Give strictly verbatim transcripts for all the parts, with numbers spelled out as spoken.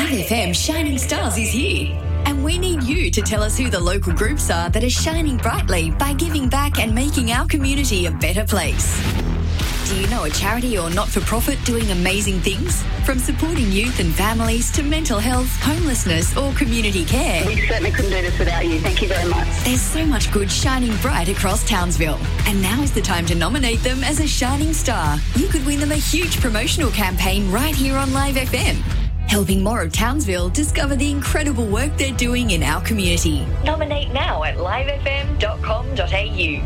Live F M Shining Stars is here. And we need you to tell us who the local groups are that are shining brightly by giving back and making our community a better place. Do you know a charity or not-for-profit doing amazing things? From supporting youth and families to mental health, homelessness or community care. We certainly couldn't do this without you. Thank you very much. There's so much good shining bright across Townsville. And now is the time to nominate them as a shining star. You could win them a huge promotional campaign right here on Live F M. Helping more of Townsville discover the incredible work they're doing in our community. Nominate now at live f m dot com dot a u.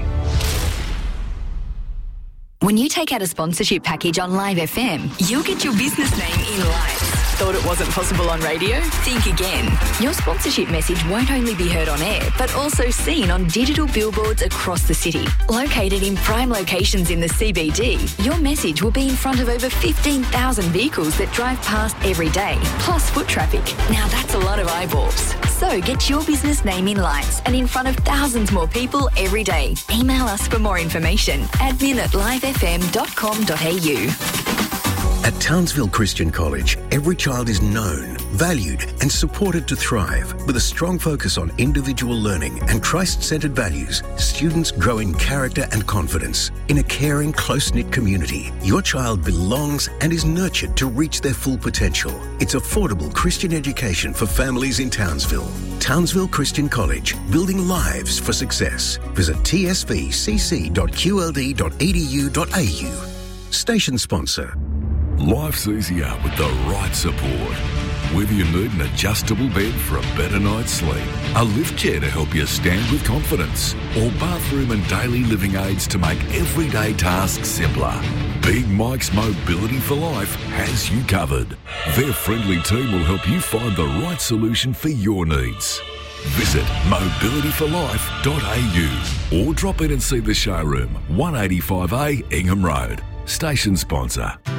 When you take out a sponsorship package on Live F M, you'll get your business name in lights. Thought it wasn't possible on radio? Think again. Your sponsorship message won't only be heard on air, but also seen on digital billboards across the city. Located in prime locations in the C B D, your message will be in front of over fifteen thousand vehicles that drive past every day, plus foot traffic. Now that's a lot of eyeballs. So get your business name in lights and in front of thousands more people every day. Email us for more information. Admin at live f m dot com dot a u. At Townsville Christian College, every child is known, valued and supported to thrive. With a strong focus on individual learning and Christ-centred values, students grow in character and confidence. In a caring, close-knit community, your child belongs and is nurtured to reach their full potential. It's affordable Christian education for families in Townsville. Townsville Christian College, building lives for success. Visit t s v c c dot q l d dot e d u dot a u. Station sponsor. Life's easier with the right support. Whether you need an adjustable bed for a better night's sleep, a lift chair to help you stand with confidence, or bathroom and daily living aids to make everyday tasks simpler, Big Mike's Mobility for Life has you covered. Their friendly team will help you find the right solution for your needs. Visit mobility for life dot a u or drop in and see the showroom, one eighty-five A Ingham Road. Station sponsor.